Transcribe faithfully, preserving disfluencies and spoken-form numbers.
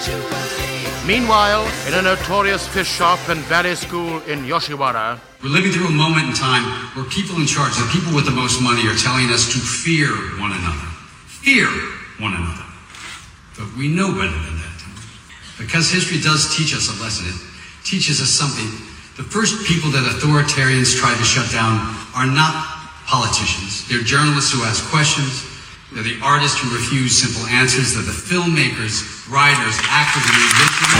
Meanwhile, in a notorious fish shop and ballet school in Yoshiwara, we're living through a moment in time where people in charge, the people with the most money, are telling us to fear one another. Fear one another. But we know better than that. Because history does teach us a lesson. It teaches us something. The first people that authoritarians tried to shut down are not politicians. They're journalists who ask questions. They're the artists who refuse simple answers. They're the filmmakers, writers, actors, and musicians.